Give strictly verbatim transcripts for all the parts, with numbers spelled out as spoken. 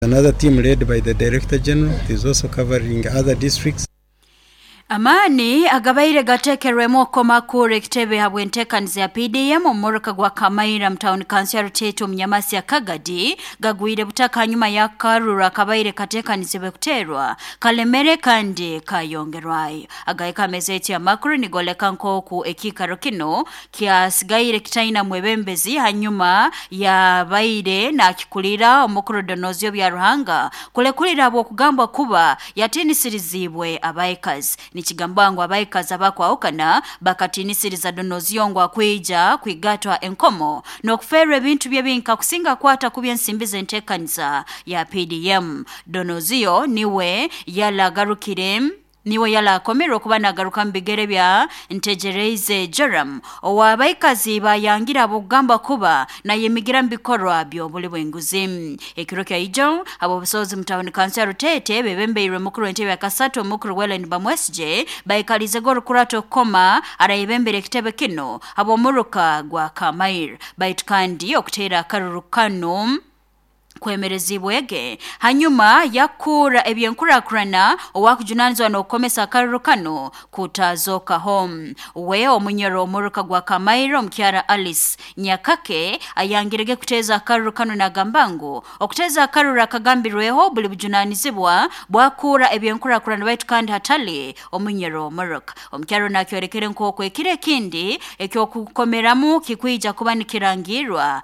Another team led by the Director General is also covering other districts. Amani agabaire gatekerwemu komakure kitebe habwentekaniza ya P D M omoroka gwa Kamaira mtauni kansiya Ruteto Mnyamasi ya Kagadi gagwire butaka nyuma ya Karura akabaire katekanizibwe kuterwa Kalemere kandi kayongerwayo agaika mezeti ya makuru nigoleka nkoku ekikaro kino kiasigaire kitaina mwebembezi hanyuma ya baire na kikulira omukuru donozio bya Ruhanga kulekulira abo kugamba kuba yatinisirizibwe abaikazi Nichigambangu abaikazi abakwawukana bakatinisiriza donozio ngwa kweija kwigatwa enkomo nokufere bintu byebinka kusinga kwata kubyensimbize entekaniza ya P D M donozio niwe yala garukire niwe yala komero kubana garuka mbigere bya Ntegereze Joram owabaikazi bayangira bugamba kuba na yemigira mbikorwa byo buli bwenguzi ekiro kya ijo abo busozi mtawuni kansiya Rutete bebembeire mukuru wentebe ya Kasato mukuru Wellen Bamwesje baikalize goru kurato koma arayebembere kitebe kino abo muruka gwa Kamair baitkandi okutera karurukano kwemerezibwege hanyuma yakura ebyenkurakurana owakujunanzwa n'okomesa akarukano kutazoka home we omunyoro omuruka gwa Kamairo mkyara Alice Nyakake ayangirege kuteza akarukano na gambangu okuteza akarura kagambirweho buli bujunanizibwa bwakura ebyenkurakurana baitukandi hatali omunyoro omuruka omkyaro nakyorekere nkoko ekire kindi ekyo kukomeramu kikwija kubanikirangirwa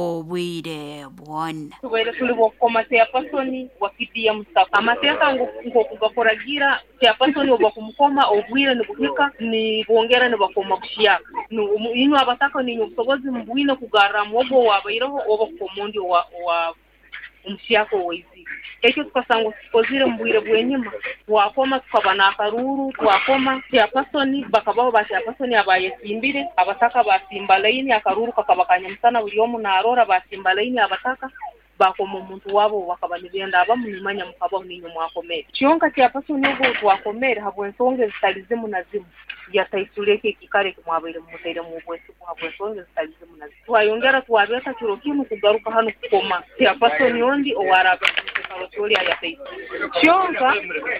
obwire bwona Wele tuliwo komate ya pasoni wa P D M staff. Amateka ngo kugakoragira ya pasoni oba kumukoma obwire ni buhika ni bongera ni bakoma kushiyaka. Inu abataka ni nyosogozi mbwine kugara mwobo wabairaho oba komondi wa wa umshiyako wezi. Ekyo tukasanga sikozire mbwire bwenyima wakoma tukabana akaruru wakoma ya pasoni bakabaho bati ya pasoni abayesimbire abataka basimba line akaruru kakabakanya msana buli omu na arora basimba line abataka bakoma umuntu wabo bakabanibenda abamunimanya mukabaho ninyo mwakomera kionka kya pasoni obo twakomera habwensonge zitalize munazimu ya taisuleke kikare kumwabire mutere mu bwesu habwensonge zitalize munazimu twayongera twabeta kiro kimu kugaruka hano kukoma kya pasoni ondi owaraga Kawacholi ya taisu kionka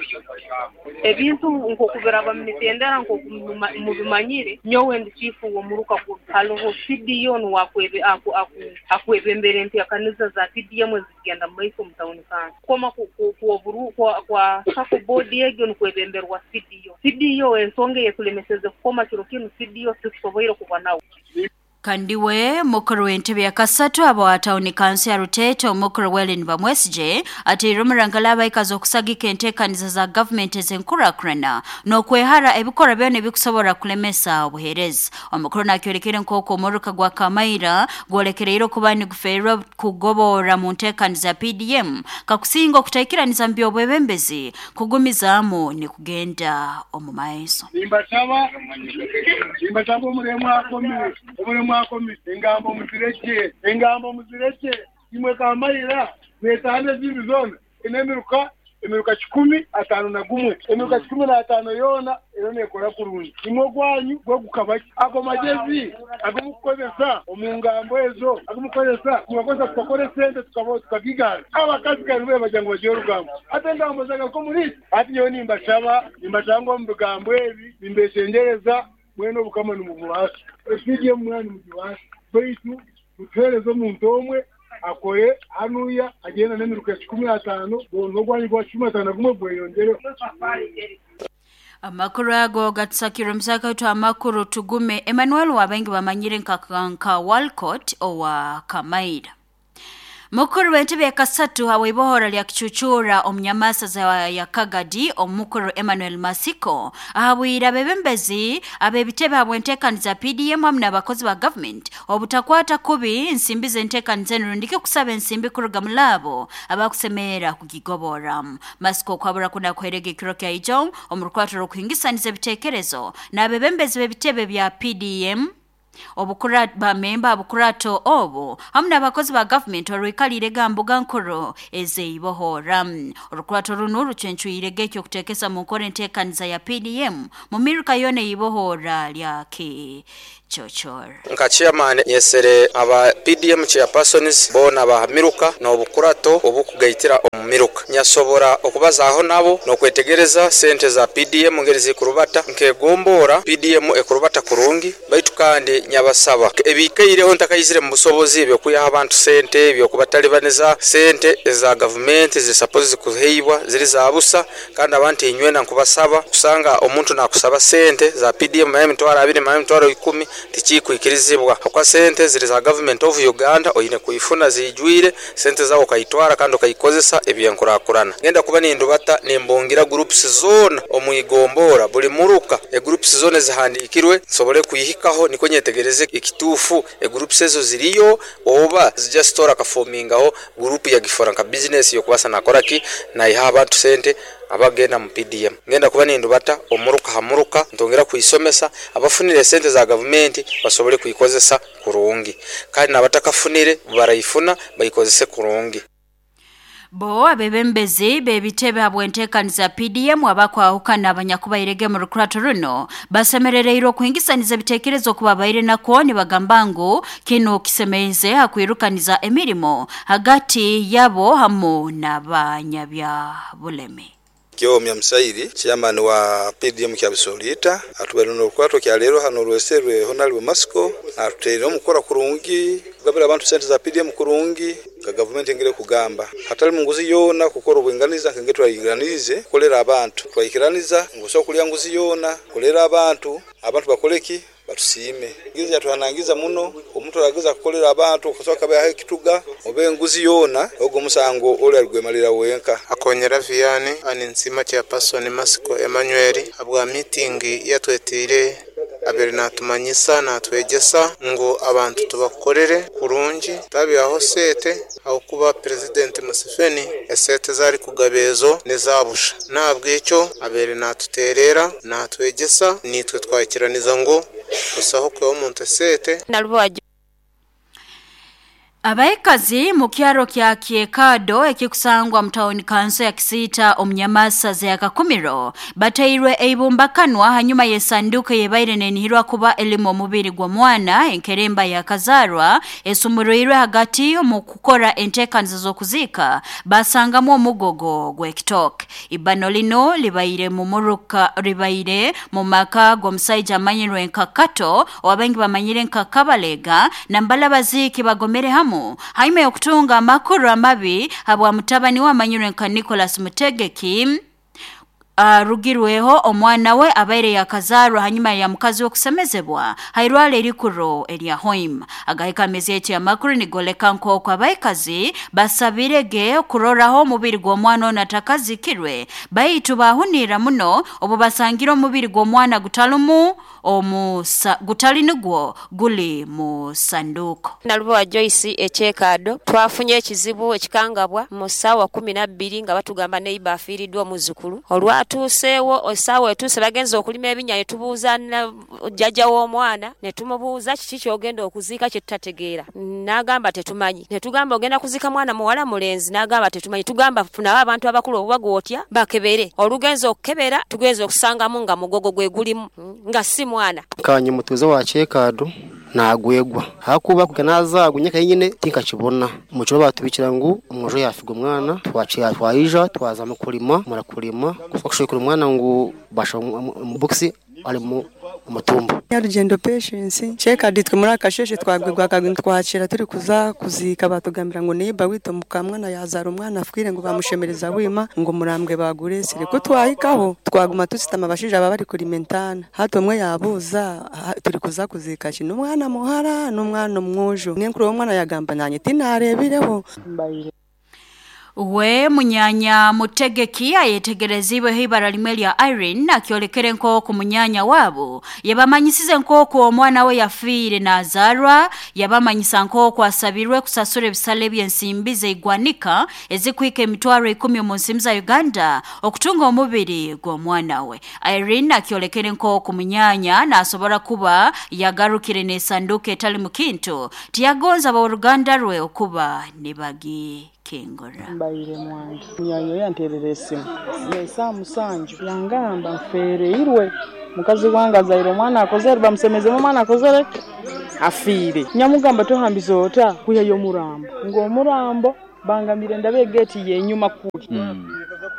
ebintu nko kubera baminitendera nko mubimanyire nyowe ndi chifu wo muruka ku haloho fidion wakwebe aku aku akwebembere nti akaniza za P D M zigenda maiso mtauni kana koma ku ku kwa kwa sako board yege nkwebemberwa fidio fidio ensonge yetulemeseze koma kiro kinu fidio tusoboire kubanawo Kandiwe mukuru wentebe ya Kasato abo atauni kansiya Ruteto mukuru Wellen Bamwesje ati rumurangala baikazo kusagika entekaniza za government ezenkurakurana no kwehara ebikora byone bikusobora kulemesa obuherezi omukuru nakyorekere nkoko muruka gwa Kamaira golekereiro kubani gufera kugobora mu ntekaniza P D M kakusingo kutaikiraniza mbyo bwebembezi kugumizamu ni kugenda omumaiso Imbataba Imbataba omuremwa akomi omuremwa akomi engambo muzireke engambo muzireke imwe Kamaira netane zindi zone enemiruka emiruka kikumi atano na gumwe emiruka kikumi na atano yona erone ekora kurungi imwe gwanyu gwo gukabaki ako magezi agumukozesa omungambo ezo agumukozesa mwakoza tukakore sente tukabo tukagigana abakazi kanwe bajango bajyorugambo atenda mbozaga ko muri ati yoni imbashaba imbatango mbugambo ebi imbeshengereza mweno bukamano mu buwasi esije mwani mu buwasi baitu mutwerezo muntu omwe akoye anuya agenda nemiruka kumi na atanu bongo gwani gwa kumi na atanu gumwe bweyongere Amakuru ago gatsakiro msaka to amakuru tugume Emmanuel wabengi bamanyire nkakanka Walcott owa Kamaira Mukuru wentebe ya Kasatu hawaibohora lya kichuchura omnyamasa za ya Kagadi omukuru Emmanuel Masiko ahawira bebembezi abebitebe habwentekaniza P D M hamna bakozi wa government obutakwata kubi nsimbize ntekaniza nurundike kusaba nsimbi kuruga mulabo abakusemera kugigobora Masiko kwabura kuna kwerege kiro kya ijo omurukwato rukuingisaniza bitekerezo na bebembezi bebitebe bya P D M obukura ba memba bukurato obo hamwe n'abakozi ba government orwikalire gambuga nkoro ezeibohora orukurato runo rucencuire gekyo kutekesa mu korentekaniza ya P D M mu miruka yone ibohora lyake chochor nka chairman yesere aba P D M chairpersons bona ba miruka no bukurato obukugaitira omumiruka nyasobora okubazaho nabo no kwetegereza sente za P D M ngerizi kurubata nkegombora P D M ekurubata kurungi baitu kandi nyabasaba ebikaireho ntakayizire mu busobozi byo kuyaha abantu sente byo kubatalibaneza sente za government zi suppose kuheibwa ziri za busa kandi abantu inywena nkubasaba kusanga omuntu nakusaba sente za P D M mayemi twara abiri mayemi twara ikumi tichikwikirizibwa kwa sente ziri za government of Uganda oyine kuifuna zijwire sente zawo kayitwara kandi kayikozesa ebyenkurakurana ngenda kuba ni ndubata nimbongira groups zone omuigombora buli muruka e groups zone zihandikirwe sobole kuyihikaho niko nyetegereze ikitufu e groups ezo ziriyo oba zija store ka forming aho group ya gifora ka business yo kubasa nakora ki na iha abantu sente abagenda mu P D M ngenda kuba ni ndubata omuruka hamuruka ntongera kuyisomesa abafunire sente za government basobole kuyikozesa kurungi kandi nabatakafunire barayifuna bayikozese kurungi. Bo abebembezi bebitebe habwentekaniza P D M abakwaukana abanyakubairege mu rukurato runo basemerereiro kuingisaniza bitekerezo kubabaire nakoni bagambango kino kisemeze hakwirukaniza emirimo hagati yabo hamu n'abanyabya bulemi. Kyo Myamusairi chairman wa P D M kya Bisolita atubero no kwato kya lero hano rweserwe honalwe Masco atero mukora kurungi kugabira abantu sente za P D M kurungi ka government ngire kugamba hatali munguzi yona kukora ubwenganiza ngengetwa yiganize kolera abantu twayikiraniza nguso kulya nguzi yona kolera abantu abantu bakoleki batusime ngize yatwanangiza muno omuntu aragiza kukolera abantu kusoka bahe kituga obe nguzi yona ogo musango ole algwemalira wenka akonyera viane aninzima cha person Masco Emmanuel abwa meeting yatwetire abere natumanyisa natwegesa ngo abantu tubakorere kurungi tabi aho sete aho kuba president Museveni esete zari kugabezo nezabusha nabwecho abere natuterera natwegesa nitwe twakiraniza ngo usaho kwa omuntu sete nalwaje abaikazi mu kyaro kya Kiekado ekikusangwa mtaoni kanso ya Kisita omnyamasa za yakakumiro batairwe eibumbakanwa hanyuma yesanduke yebaire nenihirwa kuba elimo mubiri gwa mwana enkeremba yakazarwa esumuruirwe hagati mu kukora entekanzo zokuzika basangamo mugogo gwektok ibano lino libaire mu muruka ribaire mu maka gomsaija manyirwe nkakato wabengi bamanyire nkakabalega na mbalabaziki bagomere hamu haime okutunga makuru amabi habwa mutabani wa manyure nka Nicholas Mutegeki Uh, rugirweho omwana we abaire yakazarwa hanyuma ya mukazi wo kusemezebwa hairwale likuro elia hoim agaheka mezeti ya makuru ni goleka nko kwa baikazi basabirege kuroraho mubiri gwo mwana onatakazikirwe baitu bahunira muno obo basangiro mubiri gwo mwana gutalumu omusa gutalinugwo guli mu sanduko Nalwa Joyce echekado twafunye ekizibu ekikangabwa mu sawa kumi na bbiri nga batugamba neiba afiridwa muzukulu olwa tusewo osawo etuse bagenza okulima ebinya etubuuza na jjajja w'omwana ne tumubuuza kiki kyogenda okuzika kye tutategeera n'agamba tetumanyi ne tugamba ogenda kuzika mwana muwala mulenzi n'agamba tetumanyi tugamba funa abantu abakulu obubagotya bakebere olugenza okukebera tugenza okusangamu nga mugogo gwe gulimu nga si mwana kanye mutuzo wa Kiekado nagwegwa hakuba kuganaza gunyeka yinyine tinka kibona mucyo batubikira ngo umwojo yafiga umwana twaciya twayija twaza mukulima murakulima kufakushikira umwana ngo basha mu boxi ali mu mutumba yarugendo patience cheka ditwe muri akasheshe twagwegwa kagwe twacira turi kuza kuzika batugambira ngo niba wito mukamwana yazara umwana afwire ngo bamushemereza wima ngo murambwe bagure sire ko twahikaho twaguma tusitama bashije aba bari kuri mentana hato mwe yabuza turi kuza kuzika kino umwana muhara n'umwana mwojo nenkuru umwana yagamba nanye tinarebireho We munyanya mutegeki ayetegerezibwe hibara limwe lya Irene akiolekere nko ku munyanya wabo yabamanyisize nko ku omwana we yafire Nazarwa yabamanyisa nko ku asabirwe kusasure bisale byensimbize igwanika ezikwike emitwaro ikumi mu nsimza Uganda okutunga omubiri gwo mwana we. Irene akiolekere nko ku munyanya nasobora kuba yagarukire ne sanduke etali mu kintu tiyagonza ba Uganda rwe okuba nibagi Kengora mbayire mwange munyanyo yantererese yesa musanju yangamba mfere irwe mukazi wanga zairo mwana akozere bamusemeze mwana akozere afire nyamugamba tohambizo ota kuya yo murambo ngo murambo bangamire ndabe gate yenyuma kuri mm.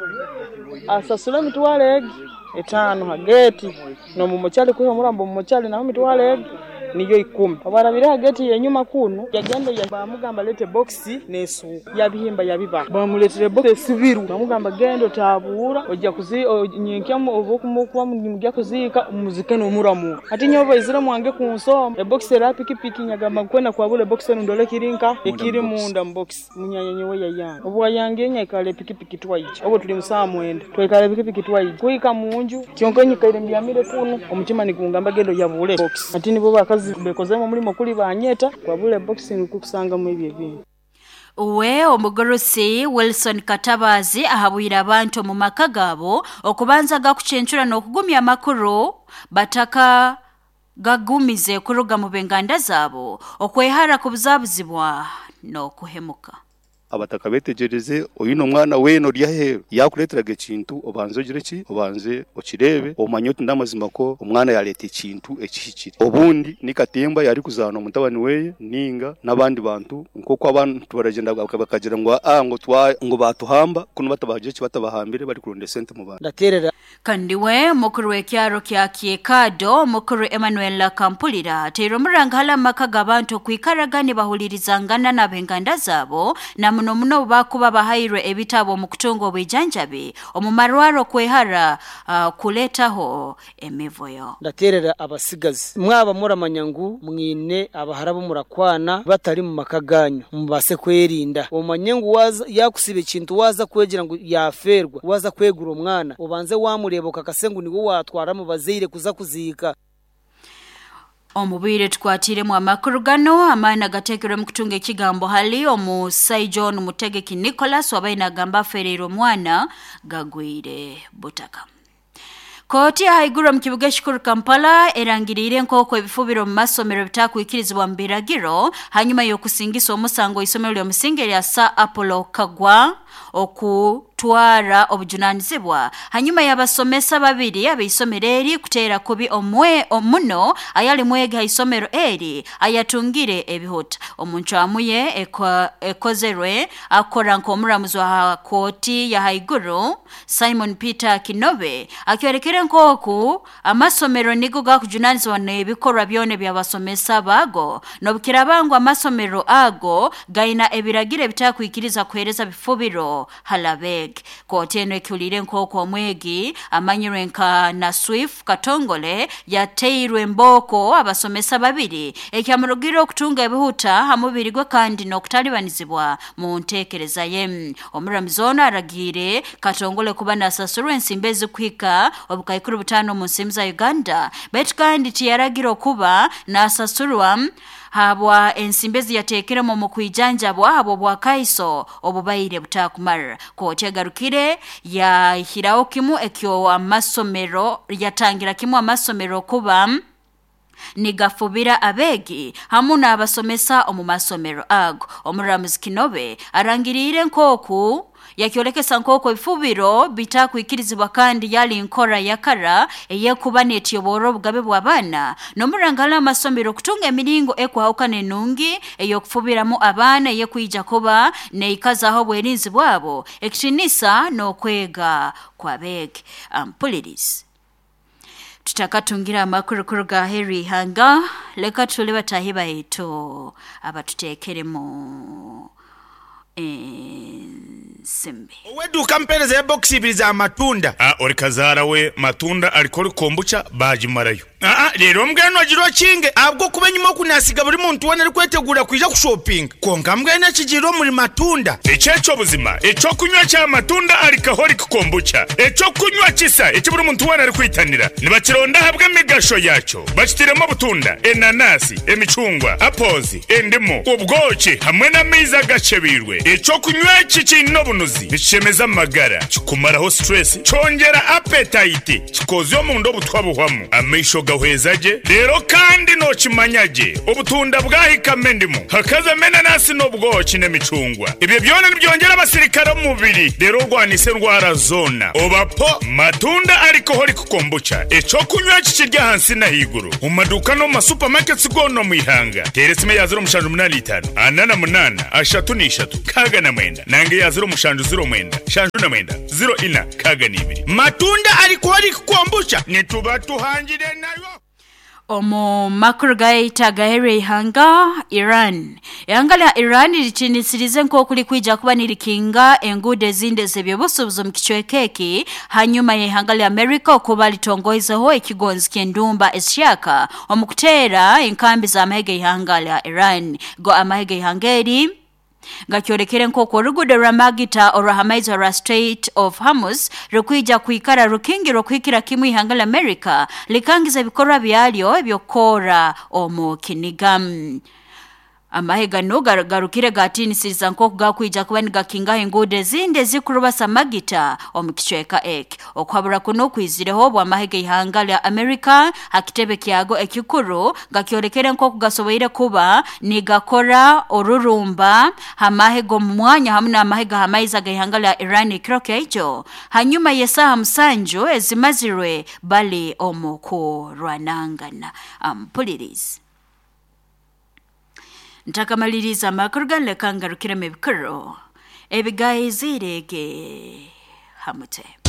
asasule mitwale etano ha gate no mumochale kuya murambo mumochale na mitwale niyo ikumi abarabira gate yenyuma kuno yagenda yabamugamba lete boxi nesu yabihimba yabiba bamuletire boxi sibiru bamugamba gendo tabura ojja kuzi nyinkyamu obokumukuwa mujja kuzika umuzike no muramu ati nyobo izira mwange kunsoma e boxi rapiki piki nyagamba kwena kwa bule boxi ndole kirinka ekiri munda box munyanya nyewe yayanga obwa yange nyekale piki piki twayicha obo tuli musamwenda twekale piki piki twayicha kuika munju kyonkonyi kaire mbyamire kuno omutima nikungamba gendo yabule box ati nibo bakazi bekozemo mulimo kuli banyeta kwa bule boxing kukusanga mu ebyo bintu. Uwe omugorosi Wilson Katabazi ahabwira abantu mu makagabo okubanza gakucenchura n'okugumya amakuru bataka gagumize kuruga mu benganda zabo okwehara kubuzabuzibwa no kuhemuka. Abataka betegereze oyino mwana weno lyahero yakuleteraga kintu obanze gireki obanze okirebe omanyoti ndamazima ko umwana yaleta ikintu ekihikiri obundi nikatemba yari kuzana omutabani weye ninga nabandi bantu nkoko abantu baragenda bakagira ngo ah ngo twa ngo batuhamba kuno batabaje ki batabahambire bari kuronde sente mu bana ndaterera kandi we mukuru w'ekyaro kya Kiekado mukuru Emmanuel Lakampulira tero murangala makaga abantu kwikaragani bahulirizangana na benganda zabo na muno muno bakuba bahayirwe ebitabo mu kutunga obwejanjabe omumarwaro kwehara uh, kuletaho emivoyo ndaterera abasigazi mwaba muramanyangu mwine abaharabo murakwana batari mu makaganyo mubase kwerinda omanyangu waza yakusibe kintu waza kwegira ngo yaferwa waza kwegura umwana ubanze wamureba kakasengu niwo watwara mu bazeire kuza kuzika. Omubire twatire mu amakuru gano amana gatekero mu kutunga ekigambo hali omu Saijon Mutegeki Nicholas wabaina gamba ferero mwana gagwire butaka. Koti ya haigura mkibuga shikuru Kampala erangirire nkoko ebifubiro mu masomero bitakuikirizwa mbiragiro hanyuma yo kusingisa omusango isomero lya musingeri ya Sa Apollo Kagwa oku twara obujunanizibwa hanyuma yabasomesa babiri abisomero eri kutera kubi omwe omuno ayali mwege isomero eri ayatungire ebihuta omuntu amuye ekozerwe akora nkomuramuzi wa koti ya haiguru Simon Peter Kinobe akyorekere nkoku amasomero nigo gakujunanizwa nebikorwa byone byabasomesa bago nobukirabangu amasomero ago gaina ebiragire bitakwikiriza kuhereza bifubiro halabeg koteno ekulire nkoko omwegi amanyirwe nka na Swift Katongole yateirwe mboko abasomesa babiri ekyamurugiro okutunga ebihuta hamubiri gwe kandi nokutalibanizibwa mu ntekereza ye omuramizona aragire Katongole kuba nasasuru ensimbezi kwika obukaikuru butano mu nsimza Uganda bet kandi tiyaragira kuba nasasurwa habwa ensimbezi yatekera mu mukwijanjabwa abo bwa kaiso obubayire butakumara kote garukire ya hirao kimu ekyo amasomero yatangira kimu amasomero kuba nigafubira abegi hamuna abasomesa omu masomero ago omuramuzi Kinobe arangirire nkoku yakyolekesa nkoko ifubiro bitakuikirizibwa kandi yali nkora yakara eyekuba netiyoboro bugabe bw'abana nomurangala amasomero kutunga emiringo ekwahukane nungi eyokufubiramu abana yekuyija kuba neikazaho bwerinzi bwabo ekitinisa n'okwega kwa bege ampulirizi. Tutakatungira amakuru kuruga Harry Hanga leka tuli batahiba eto abatutekeremo Simbi. Owedu kampereza ya boxi ibiri za matunda. Ah, orikazara we matunda alikori kombucha baji marayo. Ah ah rero mbweno giro kinge abwo kuba nyuma kunasiga buri muntu wana ari kwetegura kuja ku shopping konga mbwena kigiro muri matunda ecyeco buzima eco kunywa cya matunda alcoholic kombucha eco kunywa kisa eki buri muntu wana ari kwitanira nibakironda habwe migasho yacho bakitiremo butunda enanasi emicungwa apozi endimo ubwoki hamwe na miza gacebirwe eco kunywa iki kintu bunuzi bicemeza amagara kikumaraho stress chongera appetite kikozo mu ndo butwabuhwamo amisho gahwezaje rero kandi no kimanyaje ubutunda bwahikame ndimo hakaza mena nasi no bwoki n'emicungwa ibyo byone byongera abasirikare mu mubiri rero rwanise ndwara zona obapo matunda alcoholic kombucha eco kunywa kikirya hansi na higuru mu maduka no ma supermarkets gono mu ihanga teresime ya zero mushanju munani itanu anana munana ashatu ni ishatu kaga na mwenda nange ya zero mushanju zero mwenda shanju na mwenda zero ina kaga ni ibiri matunda alcoholic kombucha nituba tuhangire nayo Omo makuru gaita gahere ihanga Iran. Ihanga la Iran lichinisirize nko kuli kuija kuba nilikinga engude zinde zebyobusubuzo mkichwekeki hanyuma ya ihanga la Amerika okuba litongoiza ho ikigonzi kendumba esyaka omukutera inkambi za amahege ihanga la Iran go amahege ihangeri Gakyorekere nkoko rugude ramagita orahamaiza ra State of Hormuz rukwija kuikara rukingi rukwikira kimu ihanga la America likangiza bikorwa byalyo ebyokora omu kinigam Amahega no garukire gatini siriza nkoko gakwija kuba nigakinga engude zinde zikuruba samagita omukicweka ek okwabura kuno kwizireho bwa amahega ihanga la America hakitebe kiago ekikuru gakyorekere nkoko gasoboire kuba nigakora orurumba hamahego mwanya hamuna amahega hamaiza gahanga la Iran ikroke ejo hanyuma yesa musanjo ezimazirwe bali omoko rwanangana ampulirize Ntakamaliriza makuru gale kangarukira mebikoro ebigayi zirege hamute